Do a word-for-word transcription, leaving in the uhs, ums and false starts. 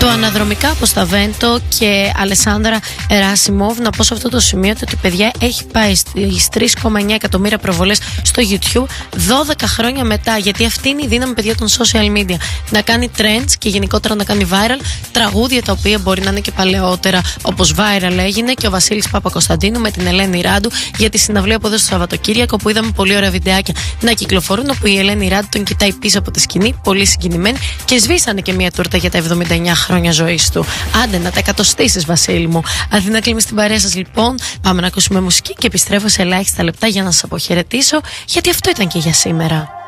αναδρομικά από στα Βέντο και Αλεσάνδρα Εράσιμοβ. Να πω σε αυτό το σημείο ότι παιδιά έχει πάει στις τρία κόμμα εννιά εκατομμύρια προβολές στο YouTube δώδεκα χρόνια μετά. Γιατί αυτή είναι η δύναμη, παιδιά, των social media. Να κάνει trends και γενικότερα να κάνει viral τραγούδια τα οποία μπορεί να είναι και παλαιότερα, όπως viral έγινε και ο Βασίλης Παπακοσταντίνου με την Ελένη Ράντου για τη συναυλία από εδώ στο Σαββατοκύριακο, που είδαμε πολύ ωραία βιντεάκια να κυκλοφορούν, όπου η Ελένη Ράντου τον κοιτάει πίσω από τη σκηνή, πολύ συγκινημένη, και σβήσανε και μια τούρτα για τα εβδομήντα εννιά χρόνια ζωής του. Άντε να τα εκατοστήσεις, Βασίλη μου. Αθήνα κλείνει στην παρέα σας, λοιπόν. Πάμε να ακούσουμε μουσική και επιστρέφω σε ελάχιστα λεπτά για να σας αποχαιρετήσω, γιατί αυτό ήταν και για σήμερα.